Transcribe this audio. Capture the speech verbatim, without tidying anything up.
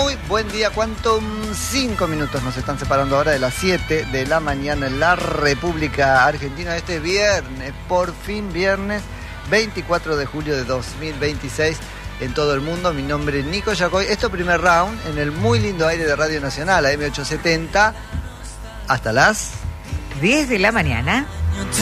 Muy buen día, ¿cuánto? Cinco minutos nos están separando ahora de las siete de la mañana en la República Argentina. Este viernes, por fin viernes, veinticuatro de julio de dos mil veintiséis en todo el mundo. Mi nombre es Nico Yacoy. Esto primer round en el muy lindo aire de Radio Nacional, A M ochocientos setenta, hasta las diez de la mañana.